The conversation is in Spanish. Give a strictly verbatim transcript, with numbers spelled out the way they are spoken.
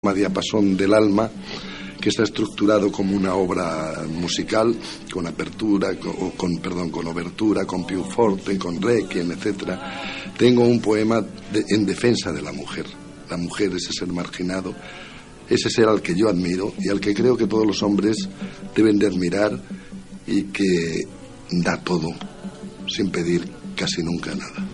Diapasón del alma, que está estructurado como una obra musical con apertura, con, con perdón, con obertura, con pianoforte, con requiem, etcétera. Tengo un poema de, en defensa de la mujer. La mujer, ese ser marginado, ese ser al que yo admiro y al que creo que todos los hombres deben de admirar y que da todo sin pedir casi nunca nada.